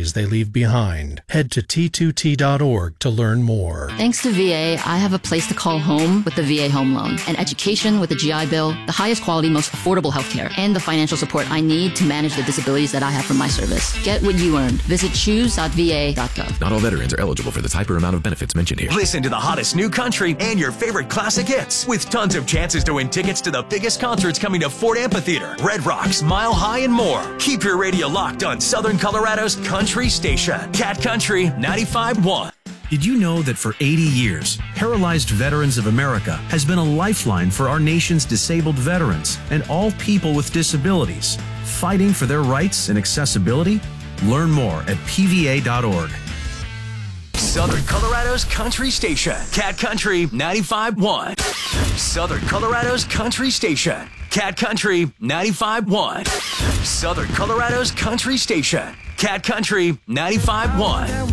memories they leave behind. Head to T2T.org to learn more. Thanks to VA, I have a place to call home with the VA Home Loan, an education with a GI Bill, the highest quality, most affordable healthcare, and the financial support I need to manage the disabilities that I have from my service. Get what you earned. Visit choose.va.gov. Not all veterans are eligible for the type or amount of benefits mentioned here. Listen to the hottest new country and your favorite classic hits with tons of chances to win tickets to the biggest concerts coming to Ford Amphitheater, Red Rocks, Mile High, and more. Keep your radio locked on Southern Colorado's country station, Cat Country 95.1. Did you know that for 80 years, Paralyzed Veterans of America has been a lifeline for our nation's disabled veterans and all people with disabilities, fighting for their rights and accessibility? Learn more at pva.org. Southern Colorado's country station, Cat Country 95.1. Southern Colorado's country station, Cat Country 95.1. Southern Colorado's country station, Cat Country 95.1.